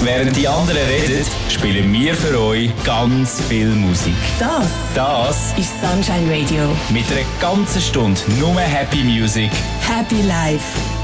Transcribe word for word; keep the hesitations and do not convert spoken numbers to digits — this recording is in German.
Während die anderen reden, spielen wir für euch ganz viel Musik. Das, das ist Sunshine Radio. Mit einer ganzen Stunde nur Happy Music. Happy Life.